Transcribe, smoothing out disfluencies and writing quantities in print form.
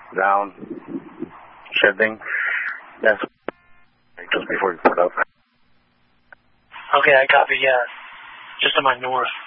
down, shifting. That's just before you put up. Okay, I copy, yeah. Just to my north.